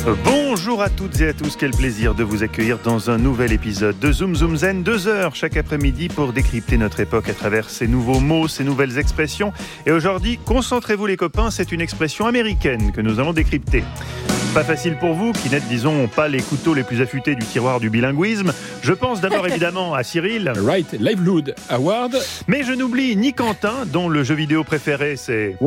Bonjour à toutes et à tous, quel plaisir de vous accueillir dans un nouvel épisode de Zoom Zoom Zen, 2 heures chaque après-midi pour décrypter notre époque à travers ces nouveaux mots, ces nouvelles expressions. Et aujourd'hui, concentrez-vous les copains, c'est une expression américaine que nous allons décrypter. Pas facile pour vous, qui n'êtes, disons, pas les couteaux les plus affûtés du tiroir du bilinguisme. Je pense d'abord évidemment à Cyril. Right Livelihood Award. Mais je n'oublie ni Quentin, dont le jeu vidéo préféré c'est...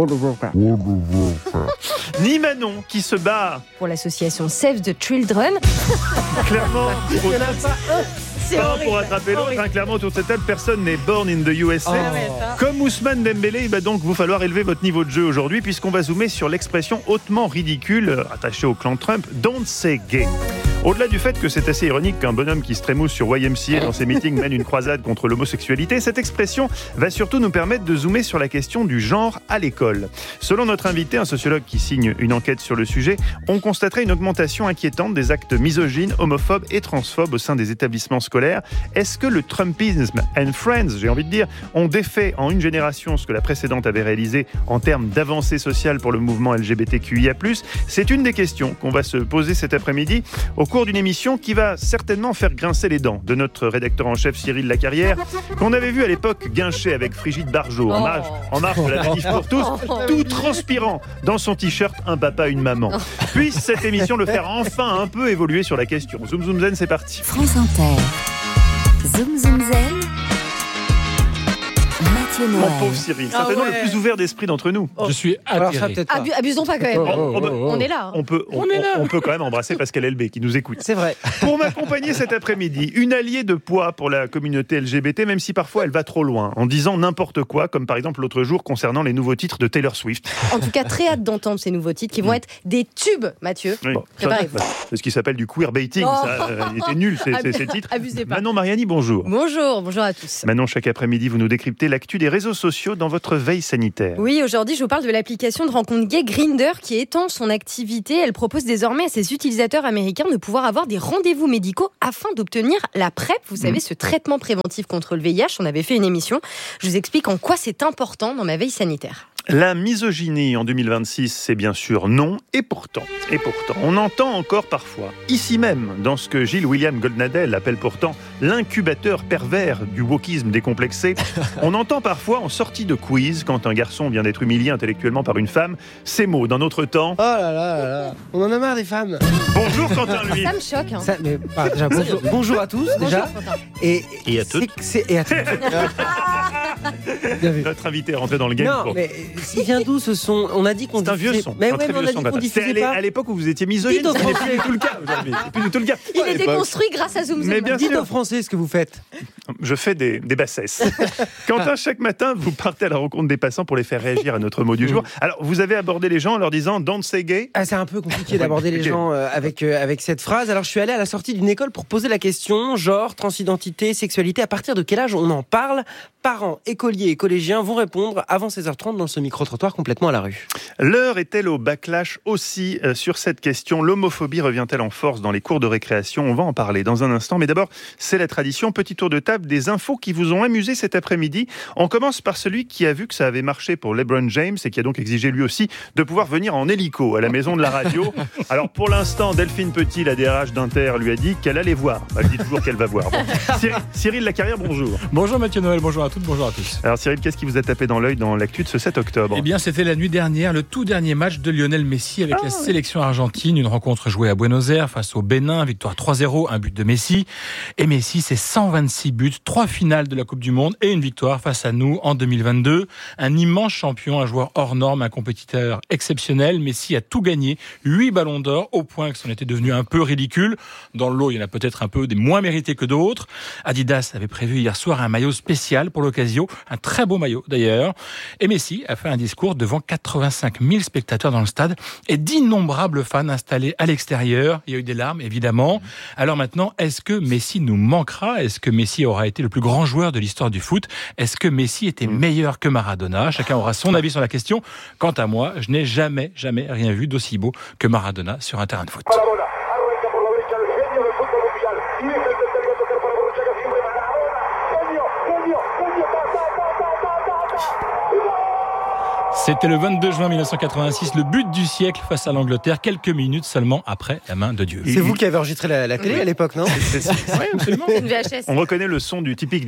ni Manon, qui se bat... pour l'association Save the Children. Clairement, Il n'y en a pas un. C'est pas horrible, pour attraper l'autre, hein, clairement autour de cette table, personne n'est born in the USA. Comme Ousmane Dembélé, il va donc vous falloir élever votre niveau de jeu aujourd'hui, puisqu'on va zoomer sur l'expression hautement ridicule, attachée au clan Trump, don't say gay. Au-delà du fait que c'est assez ironique qu'un bonhomme qui se trémousse sur YMCA dans ses meetings mène une croisade contre l'homosexualité, cette expression va surtout nous permettre de zoomer sur la question du genre à l'école. Selon notre invité, un sociologue qui signe une enquête sur le sujet, on constaterait une augmentation inquiétante des actes misogynes, homophobes et transphobes au sein des établissements scolaires. Est-ce que le Trumpisme and Friends, j'ai envie de dire, ont défait en une génération ce que la précédente avait réalisé en termes d'avancée sociale pour le mouvement LGBTQIA+. C'est une des questions qu'on va se poser cet après-midi au cours d'une émission qui va certainement faire grincer les dents de notre rédacteur en chef Cyril Lacarrière, qu'on avait vu à l'époque guincher avec Brigitte Bardot en marge de la manif pour tous, tout transpirant dans son t-shirt un papa, une maman. Puisse cette émission le faire enfin un peu évoluer sur la question. Zoom Zoom Zen, c'est parti. France Inter. Zoom Zoom Zen. Mon pauvre Cyril, certainement le plus ouvert d'esprit d'entre nous. Je suis atterré. Abusons pas quand même. On est là. On peut quand même embrasser Pascal Elbé qui nous écoute. C'est vrai. Pour m'accompagner cet après-midi, une alliée de poids pour la communauté LGBT, même si parfois elle va trop loin, en disant n'importe quoi, comme par exemple l'autre jour concernant les nouveaux titres de Taylor Swift. En tout cas, très hâte d'entendre ces nouveaux titres qui vont être des tubes, Mathieu. Oui. Préparez-vous. C'est ce qui s'appelle du queerbaiting. Il était nul ces titres. Abusez pas. Manon Mariani, bonjour. Bonjour à tous. Manon, chaque après-midi, vous nous décryptez l'actu des réseaux sociaux dans votre veille sanitaire. Oui, aujourd'hui, je vous parle de l'application de rencontre gay Grindr qui étend son activité. Elle propose désormais à ses utilisateurs américains de pouvoir avoir des rendez-vous médicaux afin d'obtenir la PrEP. Vous savez, ce traitement préventif contre le VIH. On avait fait une émission. Je vous explique en quoi c'est important dans ma veille sanitaire. La misogynie en 2026, c'est bien sûr non, et pourtant, on entend encore parfois, ici même, dans ce que Gilles William Goldnadel appelle pourtant l'incubateur pervers du wokisme décomplexé, on entend parfois en sortie de quiz, quand un garçon vient d'être humilié intellectuellement par une femme, ces mots d'un autre temps. Oh là là, on en a marre des femmes. Bonjour Quentin Louis. Ça me choque. Hein. Déjà, bonjour à tous, déjà. Et à toutes. Et à toutes. Notre invité est rentré dans le game. Non, mais il vient d'où ce son ? On a dit qu'on c'est un vieux son. Mais un très on a vieux dit son qu'on diffusait pas. à l'époque où vous étiez misogyne, ce n'est plus du tout le cas aujourd'hui. C'est plus du tout le cas. Il est déconstruit grâce à Zoom Zoom. Mais bien Dites sûr. aux Français ce que vous faites. Je fais des bassesses. Quentin, chaque matin, vous partez à la rencontre des passants pour les faire réagir à notre mot du jour. Alors, vous avez abordé les gens en leur disant « Don't say gay ». C'est un peu compliqué d'aborder les gens avec cette phrase. Alors, je suis allé à la sortie d'une école pour poser la question genre, transidentité, sexualité. À partir de quel âge on en parle ? Parents, écoliers et collégiens vont répondre avant 16h30 dans ce micro-trottoir complètement à la rue. L'heure est-elle au backlash aussi sur cette question ? L'homophobie revient-elle en force dans les cours de récréation ? On va en parler dans un instant. Mais d'abord, c'est la tradition. Petit tour de table des infos qui vous ont amusé cet après-midi. On commence par celui qui a vu que ça avait marché pour LeBron James et qui a donc exigé lui aussi de pouvoir venir en hélico à la maison de la radio. Alors pour l'instant, Delphine Petit, la DRH d'Inter, lui a dit qu'elle allait voir. Elle dit toujours qu'elle va voir. Bon. Cyril Lacarrière, bonjour. Bonjour Mathieu Noël, bonjour à toutes, bonjour à tous. Alors Cyril, qu'est-ce qui vous a tapé dans l'œil dans l'actu de ce 7 octobre ? Eh bien, c'était la nuit dernière, le tout dernier match de Lionel Messi avec la sélection argentine. Une rencontre jouée à Buenos Aires face au Bénin, victoire 3-0, un but de Messi. Et Messi, c'est 126 buts, 3 finales de la Coupe du Monde et une victoire face à nous en 2022. Un immense champion, un joueur hors norme, un compétiteur exceptionnel. Messi a tout gagné, 8 ballons d'or, au point que c'en était devenu un peu ridicule. Dans le lot, il y en a peut-être un peu des moins mérités que d'autres. Adidas avait prévu hier soir un maillot spécial pour l'occasion, un très beau maillot d'ailleurs. Et Messi a fait un discours devant 85 000 spectateurs dans le stade et d'innombrables fans installés à l'extérieur. Il y a eu des larmes, évidemment. Alors maintenant, est-ce que Messi nous manquera ? Est-ce que Messi aura été le plus grand joueur de l'histoire du foot ? Est-ce que Messi était meilleur que Maradona ? Chacun aura son avis sur la question. Quant à moi, je n'ai jamais rien vu d'aussi beau que Maradona sur un terrain de foot. C'était le 22 juin 1986, le but du siècle face à l'Angleterre, quelques minutes seulement après la main de Dieu. C'est vous qui avez enregistré la télé à l'époque, non? Oui, absolument. Une VHS. On reconnaît le son du typique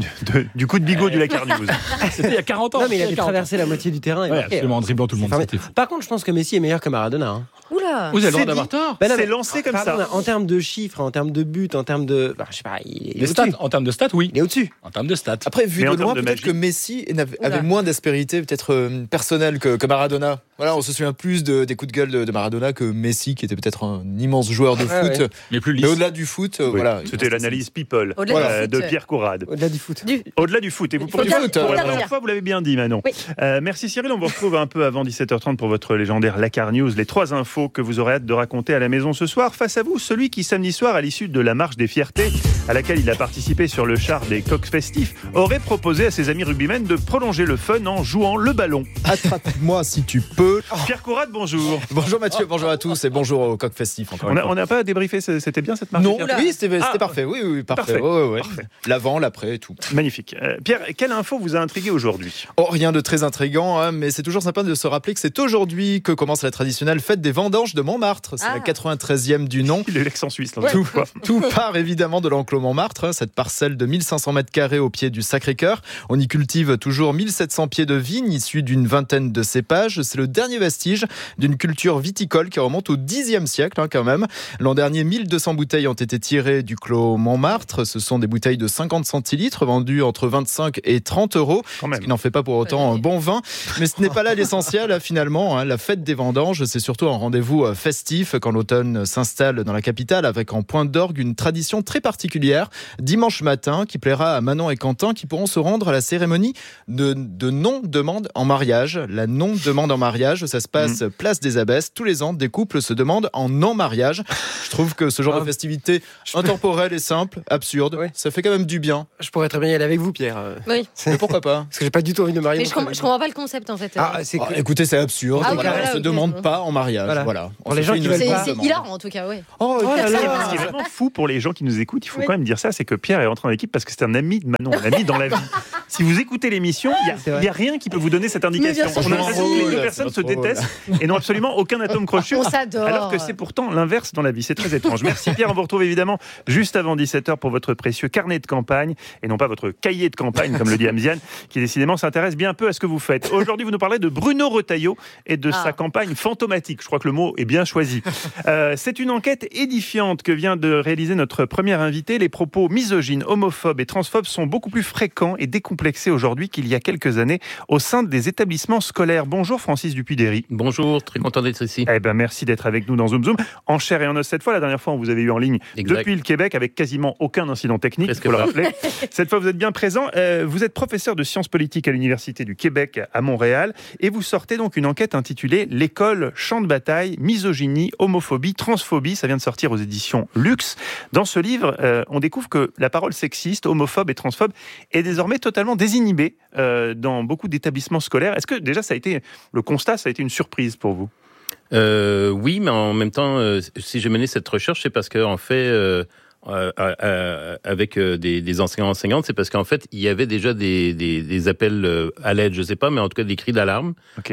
du coup de bigot du Lakar News. C'était il y a 40 ans. Non, mais il avait traversé la moitié du terrain. Ouais, absolument, en dribblant tout le monde, c'était fou. Par contre, je pense que Messi est meilleur que Maradona. Hein. Oula. Vous avez le droit C'est d'avoir dit. tort. Ben non, C'est mais- lancé comme pardon, ça. En termes de chiffres, en termes de buts, en termes de. Je sais pas, il est Les stats, au-dessus. en termes de stats, oui. Il est au-dessus. En termes de stats. Après, vu Mais en de loin, termes de peut-être magie. que Messi avait Oula. moins d'aspérité, peut-être personnelle que Maradona. Voilà, on se souvient plus des coups de gueule de Maradona que Messi, qui était peut-être un immense joueur de Ouais, foot. ouais. Mais plus lisse. Mais au-delà du foot, Oui, voilà. C'était l'analyse people Au-delà du foot. de Pierre Courade. Au-delà du foot. Au-delà du foot. Et vous, pour Au-delà la du foot, première fois, vous l'avez bien dit, Manon. Oui. Merci Cyril. On vous retrouve un peu avant 17h30 pour votre légendaire Lakar News. Les 3 infos que vous aurez hâte de raconter à la maison ce soir. Face à vous, celui qui, samedi soir, à l'issue de la marche des fiertés, à laquelle il a participé sur le char des coqs festifs, aurait proposé à ses amis rugbymen de prolonger le fun en jouant le ballon. Attrape-moi si tu peux. Pierre Courade, bonjour. Bonjour Mathieu, bonjour à tous et bonjour au coq festif. Encore une fois. On n'a pas débriefé, c'était bien cette marche Non, des fiertés oui, c'était Ah, parfait. Oui, parfait. parfait. Ouais. Parfait. L'avant, l'après, tout. Magnifique. Pierre, quelle info vous a intrigué aujourd'hui? Oh, rien de très intriguant, hein, mais c'est toujours sympa de se rappeler que c'est aujourd'hui que commence la traditionnelle fête des vendanges de Montmartre. C'est la 93e du nom. Il est l'accent suisse. Là, Tout part évidemment de l'enclos Montmartre, cette parcelle de 1500 mètres carrés au pied du Sacré-Cœur. On y cultive toujours 1700 pieds de vignes issus d'une vingtaine de cépages. C'est le dernier vestige d'une culture viticole qui remonte au Xe siècle quand même. L'an dernier, 1200 bouteilles ont été tirées du clos Montmartre. Ce sont des bouteilles de 50 centilitres vendues entre 25 et 30 euros. Quand même. Ce qui n'en fait pas pour autant un bon vin. Mais ce n'est pas là l'essentiel finalement. La fête des vendanges, c'est surtout un rendez-vous festif quand l'automne s'installe dans la capitale avec en point d'orgue une tradition très particulière. Dimanche matin, qui plaira à Manon et Quentin qui pourront se rendre à la cérémonie de non-demande en mariage. La non-demande en mariage, ça se passe place des Abbesses. Tous les ans, des couples se demandent en non-mariage. Je trouve que ce genre de festivité intemporelle et simple, absurde, ça fait quand même du bien. Je pourrais très bien y aller avec vous, Pierre. Oui. Mais pourquoi pas? Parce que j'ai pas du tout envie de me marier. Mais je comprends pas le concept en fait. C'est que... Écoutez, c'est absurde. Ah, Voilà, voilà, on se ok, demande bon. pas en mariage. Voilà. Pour les gens qui veulent pas. C'est hilarant en tout cas, oui. Oh là Ce qui là. est vraiment fou pour les gens qui nous écoutent, il faut quand même dire ça, c'est que Pierre est rentré en équipe parce que c'est un ami de Manon, un ami dans la vie. Si vous écoutez l'émission, il n'y a rien qui peut vous donner cette indication. Mais bien sûr. On a l'impression que les deux C'est personnes pas se trop, détestent et n'ont absolument aucun atome crochu. On s'adore. Alors que c'est pourtant l'inverse dans la vie. C'est très étrange. Merci Pierre, on vous retrouve évidemment juste avant 17h pour votre précieux carnet de campagne et non pas votre cahier de campagne, comme le dit Amziane, qui décidément s'intéresse bien peu à ce que vous faites. Aujourd'hui, vous nous parlez de Bruno Retailleau et de sa campagne fantomatique. Je crois que le mot est bien choisi. C'est une enquête édifiante que vient de réaliser notre première invité. Les propos misogynes, homophobes et transphobes sont beaucoup plus fréquents et décomplexés aujourd'hui qu'il y a quelques années au sein des établissements scolaires. Bonjour Francis Dupuy-Derry. Bonjour, très content d'être ici. Merci d'être avec nous dans Zoom Zoom. En chair et en os cette fois. La dernière fois, on vous avait eu en ligne depuis le Québec avec quasiment aucun incident technique, il faut le rappeler. Cette fois, vous êtes bien présent. Vous êtes professeur de sciences politiques à l'Université du Québec à Montréal et vous sortez donc une enquête intitulée « L'école, champ de bataille, misogynie, homophobie, transphobie ». Ça vient de sortir aux éditions Luxe. Dans ce livre, on découvre que la parole sexiste, homophobe et transphobe est désormais totalement désinhibée dans beaucoup d'établissements scolaires. Est-ce que déjà le constat, ça a été une surprise pour vous ? Oui, mais en même temps, si j'ai mené cette recherche, c'est parce qu'en fait, avec des enseignants-enseignantes, c'est parce qu'en fait, il y avait déjà des appels à l'aide, je sais pas, mais en tout cas des cris d'alarme,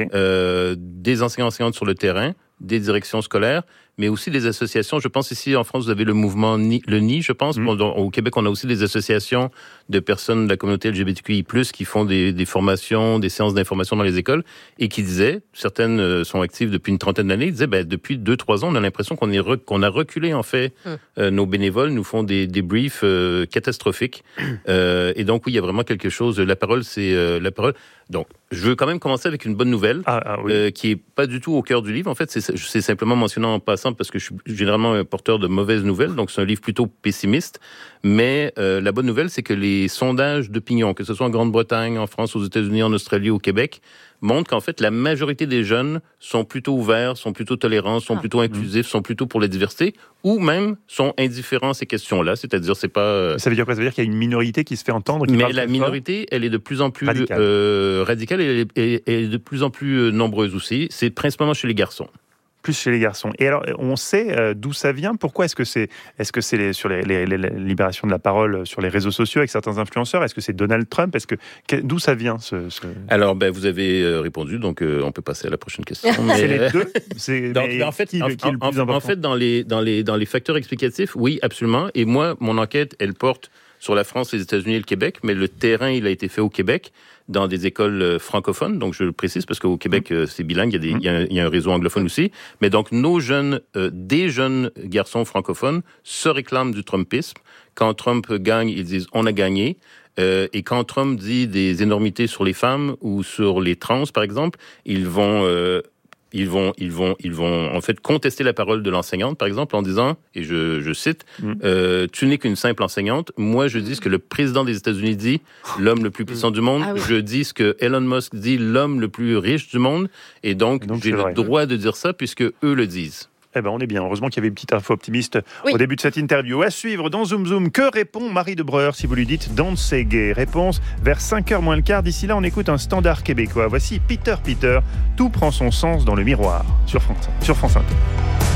des enseignants-enseignantes sur le terrain, des directions scolaires, mais aussi des associations. Je pense ici en France, vous avez le mouvement le NI, je pense. Au Québec, on a aussi des associations de personnes de la communauté LGBTQI+, qui font des formations, des séances d'information dans les écoles, et qui disaient, certaines sont actives depuis une trentaine d'années, ils disaient, depuis 2-3 ans, on a l'impression qu'on a reculé, en fait. Nos bénévoles nous font des briefs catastrophiques. Et donc, oui, il y a vraiment quelque chose. La parole, c'est la parole. Donc, je veux quand même commencer avec une bonne nouvelle, qui est pas du tout au cœur du livre. En fait, c'est simplement mentionnant en passant parce que je suis généralement un porteur de mauvaises nouvelles, donc c'est un livre plutôt pessimiste. Mais la bonne nouvelle, c'est que les sondages d'opinion, que ce soit en Grande-Bretagne, en France, aux États-Unis, en Australie, au Québec, montrent qu'en fait, la majorité des jeunes sont plutôt ouverts, sont plutôt tolérants, sont plutôt inclusifs, sont plutôt pour la diversité, ou même sont indifférents à ces questions-là. C'est-à-dire, c'est pas... Ça veut dire quoi? Ça veut dire qu'il y a une minorité qui se fait entendre? Mais la minorité, elle est de plus en plus radicale et elle est de plus en plus nombreuse aussi. C'est principalement chez les garçons. Plus chez les garçons. Et alors, on sait d'où ça vient. Pourquoi est-ce que c'est sur les libérations de la parole sur les réseaux sociaux avec certains influenceurs? Est-ce que c'est Donald Trump? D'où ça vient Alors, vous avez répondu, donc on peut passer à la prochaine question. C'est les deux. En fait, dans les facteurs explicatifs, oui, absolument. Et moi, mon enquête, elle porte sur la France, les États-Unis et le Québec, mais le terrain, il a été fait au Québec, dans des écoles francophones. Donc, je le précise parce qu'au Québec, c'est bilingue, il y a un réseau anglophone aussi. Mais donc, des jeunes garçons francophones se réclament du Trumpisme. Quand Trump gagne, ils disent « on a gagné ». Et quand Trump dit des énormités sur les femmes ou sur les trans, par exemple, ils vont en fait contester la parole de l'enseignante, par exemple, en disant, et je cite, tu n'es qu'une simple enseignante. Moi, je dis ce que le président des États-Unis dit, l'homme le plus puissant du monde. Ah oui. Je dis ce que Elon Musk dit, l'homme le plus riche du monde. Et donc j'ai le droit de dire ça puisque eux le disent. Eh ben, on est bien. Heureusement qu'il y avait une petite info optimiste au début de cette interview. À suivre dans Zoom Zoom. Que répond Marie de Breuer si vous lui dites Don't say gay? Réponse vers 5h moins le quart. D'ici là, on écoute un standard québécois. Voici Peter. Tout prend son sens dans le miroir sur France Inter.